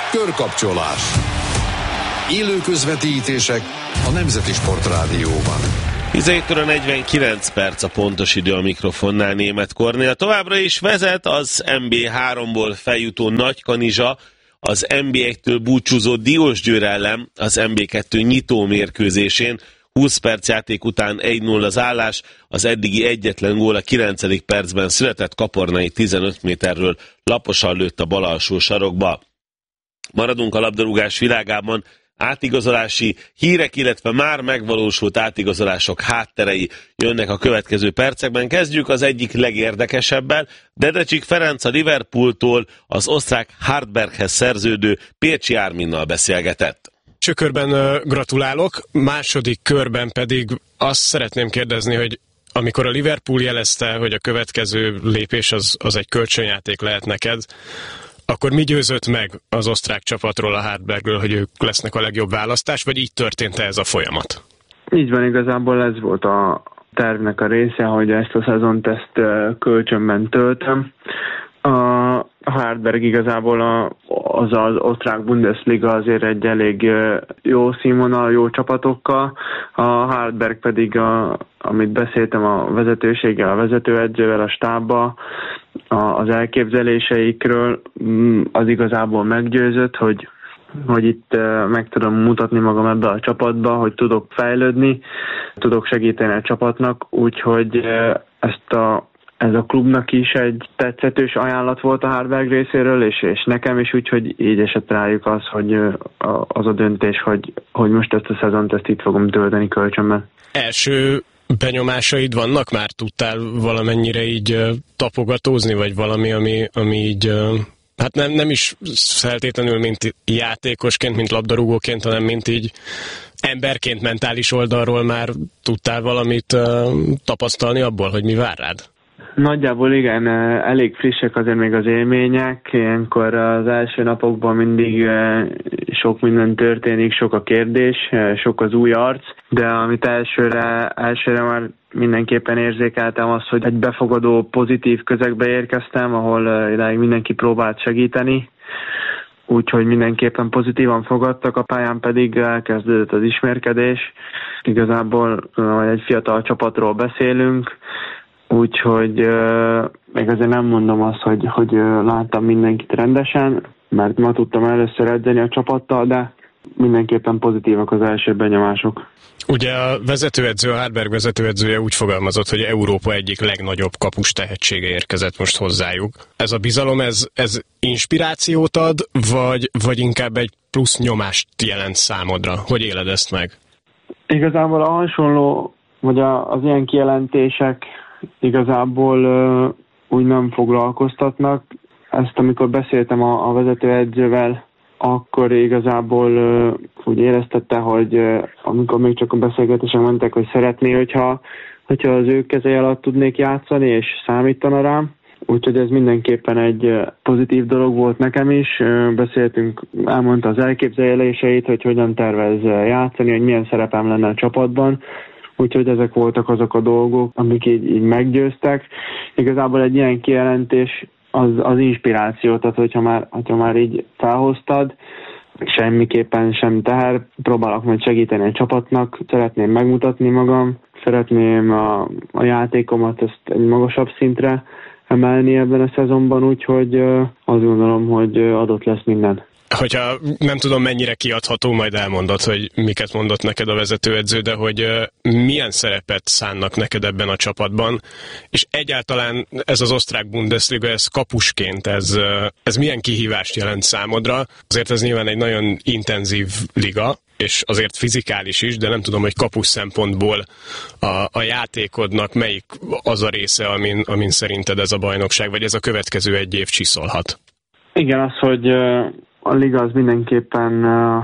Körkapcsolás. Élő közvetítések a Nemzeti Sportrádióban. 17 óra 49 perc a pontos idő a mikrofonnál, Németh Kornél. Továbbra is vezet az NB3-ból feljutó Nagykanizsa, az NB1-től búcsúzó Diósgyőr ellen az NB2 nyitó mérkőzésén. 20 perc játék után 1-0 az állás, az eddigi egyetlen gól a 9. percben született, Kapornai 15 méterről laposan lőtt a bal alsó sarokba. Maradunk a labdarúgás világában. Átigazolási hírek, illetve már megvalósult átigazolások hátterei jönnek a következő percekben. Kezdjük az egyik legérdekesebbel. Dedecsik Ferenc a Liverpooltól az osztrák Hartberghez szerződő Pécsi Árminnal beszélgetett. Első körben gratulálok, második körben pedig azt szeretném kérdezni, hogy amikor a Liverpool jelezte, hogy a következő lépés az egy kölcsönjáték lehet neked, akkor mi győzött meg az osztrák csapatról, a Hartbergről, hogy ők lesznek a legjobb választás, vagy így történt ez a folyamat? Így van, igazából ez volt a tervnek a része, hogy ezt a szezont kölcsönben töltöm. A Hartberg igazából az osztrák Bundesliga azért egy elég jó színvonal, jó csapatokkal. A Hartberg pedig, amit beszéltem a vezetőséggel, a vezetőedzővel, a stábbal, az elképzeléseikről, az igazából meggyőzött, hogy itt meg tudom mutatni magam ebbe a csapatba, hogy tudok fejlődni, tudok segíteni a csapatnak, úgyhogy ez a klubnak is egy tetszetős ajánlat volt a Hartberg részéről, és nekem is, úgyhogy így esett rájuk az, hogy az a döntés, hogy most ezt a szezont itt fogom tölteni kölcsönben. Első benyomásaid vannak? Már tudtál valamennyire így tapogatózni, vagy valami, ami így... Hát nem is feltétlenül, mint játékosként, mint labdarúgóként, hanem mint így emberként, mentális oldalról már tudtál valamit tapasztalni abból, hogy mi vár rád? Nagyjából igen, elég frissek azért még az élmények. Ilyenkor az első napokban mindig sok minden történik, sok a kérdés, sok az új arc, de amit elsőre már mindenképpen érzékeltem azt, hogy egy befogadó, pozitív közegbe érkeztem, ahol idáig mindenki próbált segíteni, úgyhogy mindenképpen pozitívan fogadtak, a pályán pedig elkezdődött az ismerkedés. Igazából egy fiatal csapatról beszélünk, úgyhogy még azért nem mondom azt, hogy láttam mindenkit rendesen, mert ma tudtam először edzeni a csapattal, de mindenképpen pozitívak az első benyomások. Ugye a vezetőedző, a Hartberg vezetőedzője úgy fogalmazott, hogy Európa egyik legnagyobb kapus tehetsége érkezett most hozzájuk. Ez a bizalom, ez inspirációt ad, vagy inkább egy plusz nyomást jelent számodra? Hogy éled ezt meg? Igazából a hasonló, vagy az ilyen kijelentések igazából úgy nem foglalkoztatnak. Ezt amikor beszéltem a vezetőedzővel, akkor igazából úgy éreztette, hogy amikor még csak a beszélgetések mentek, hogy szeretné, hogyha az ő kezei alatt tudnék játszani, és számítana rám. Úgyhogy ez mindenképpen egy pozitív dolog volt nekem is. Beszéltünk, elmondta az elképzeléseit, hogy hogyan tervez játszani, hogy milyen szerepem lenne a csapatban. Úgyhogy ezek voltak azok a dolgok, amik így meggyőztek. Igazából egy ilyen kijelentés az inspiráció, tehát hogyha már így felhoztad, semmiképpen sem teher, próbálok majd segíteni a csapatnak, szeretném megmutatni magam, szeretném a játékomat ezt egy magasabb szintre emelni ebben a szezonban, úgyhogy azt gondolom, hogy adott lesz minden. Hogyha nem tudom mennyire kiadható, majd elmondod, hogy miket mondott neked a vezetőedző, de hogy milyen szerepet szánnak neked ebben a csapatban, és egyáltalán ez az osztrák Bundesliga, ez kapusként, ez milyen kihívást jelent számodra? Azért ez nyilván egy nagyon intenzív liga, és azért fizikális is, de nem tudom, hogy kapus szempontból a játékodnak melyik az a része, amin szerinted ez a bajnokság, vagy ez a következő egy év csiszolhat? Igen, az, hogy a liga az mindenképpen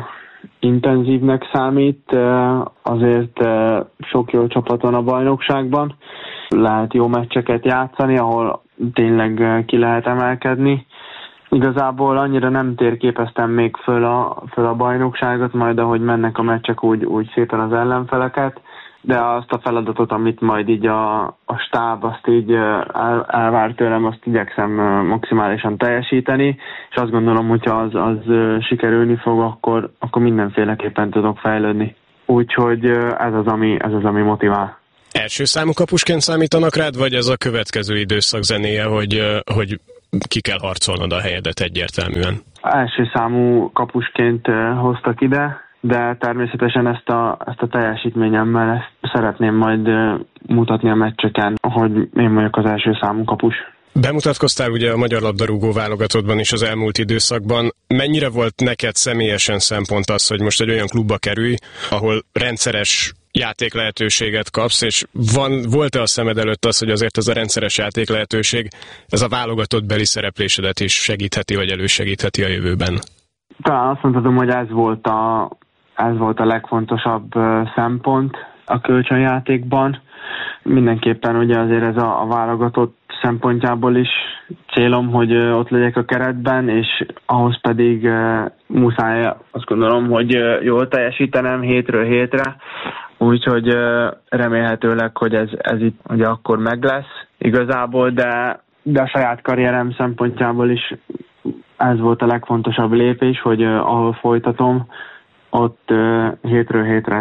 intenzívnek számít, azért sok jó csapat van a bajnokságban. Lehet jó meccseket játszani, ahol tényleg ki lehet emelkedni. Igazából annyira nem térképeztem még föl a bajnokságot, majd ahogy mennek a meccsek, úgy szépen az ellenfeleket. de azt a feladatot, amit majd így a stáb azt így elvár tőlem, azt igyekszem maximálisan teljesíteni, és azt gondolom, hogyha az sikerülni fog, akkor mindenféleképpen tudok fejlődni. Úgyhogy ez az, ami motivál. Első számú kapusként számítanak rád, vagy ez a következő időszak zenéje, hogy ki kell harcolnod a helyedet egyértelműen? Első számú kapusként hoztak ide, de természetesen ezt a teljesítményemmel ezt szeretném majd mutatni a meccseken, hogy én vagyok az első számú kapus. Bemutatkoztál ugye a magyar labdarúgó válogatottban is az elmúlt időszakban. Mennyire volt neked személyesen szempont az, hogy most egy olyan klubba kerülj, ahol rendszeres játék lehetőséget kapsz, és volt-e a szemed előtt az, hogy azért ez a rendszeres játék lehetőség, ez a válogatott beli szereplésedet is segítheti, vagy elősegítheti a jövőben? Talán azt mondhatom, hogy ez volt a legfontosabb szempont a kölcsönjátékban. Mindenképpen ugye azért ez a válogatott szempontjából is célom, hogy ott legyek a keretben, és ahhoz pedig muszáj azt gondolom, hogy jól teljesítenem hétről hétre, úgyhogy remélhetőleg, hogy ez itt ugye akkor meg lesz igazából, de a saját karrierem szempontjából is ez volt a legfontosabb lépés, hogy ahol folytatom, ott hétről hétre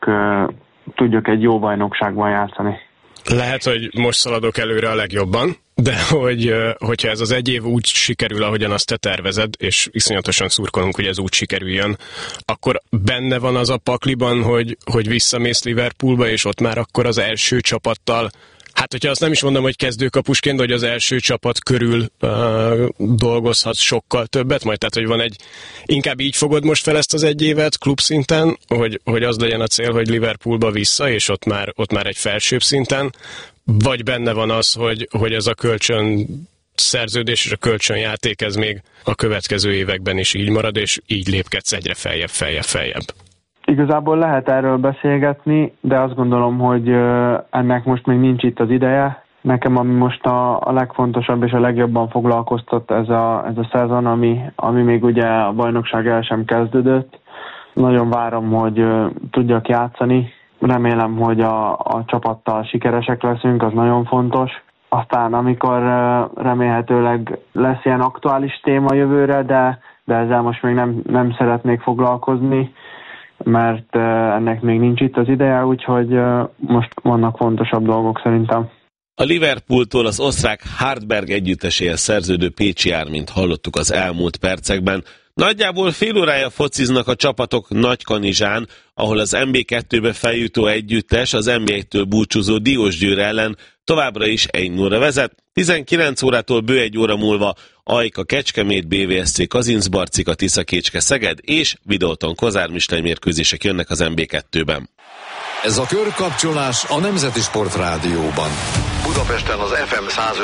tudjak egy jó bajnokságban játszani. Lehet, hogy most szaladok előre a legjobban, de hogyha ez az egy év úgy sikerül, ahogyan azt te tervezed, és iszonyatosan szurkolunk, hogy ez úgy sikerüljön, akkor benne van az a pakliban, hogy visszamész Liverpoolba, és ott már akkor az első csapattal, hát hogyha azt nem is mondom, hogy kezdőkapusként, hogy az első csapat körül dolgozhatsz sokkal többet, majd tehát, hogy van inkább így fogod most fel ezt az egy évet klubszinten, hogy az legyen a cél, hogy Liverpoolba vissza, és ott már egy felsőbb szinten, vagy benne van az, hogy ez a kölcsön szerződés és a kölcsönjáték ez még a következő években is így marad, és így lépkedsz egyre feljebb. Igazából lehet erről beszélgetni, de azt gondolom, hogy ennek most még nincs itt az ideje. Nekem ami most a legfontosabb és a legjobban foglalkoztat ez a szezon, ami még ugye a bajnokság el sem kezdődött. Nagyon várom, hogy tudjak játszani. Remélem, hogy a csapattal sikeresek leszünk, az nagyon fontos. Aztán amikor remélhetőleg lesz ilyen aktuális téma jövőre, de ezzel most még nem szeretnék foglalkozni, mert ennek még nincs itt az ideje, úgyhogy most vannak fontosabb dolgok szerintem. A Liverpooltól az osztrák Hartberg együtteséhez szerződő Pécsi Ármint hallottuk az elmúlt percekben. Nagyjából fél órája fociznak a csapatok Nagykanizsán, ahol az NB2-be feljutó együttes az NB1-től búcsúzó Diósgyőr ellen továbbra is 1-0-ra vezet. 19 órától bő egy óra múlva Ajka Kecskemét, BVSC Kazincbarcika, Tiszakécske Szeged és Videóton Kozár Mislen mérkőzések jönnek az NB2-ben. Ez a körkapcsolás a Nemzeti Sport Rádióban. Budapesten az FM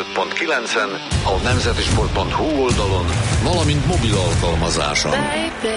105.9-en, a nemzetisport.hu oldalon, valamint mobil alkalmazáson.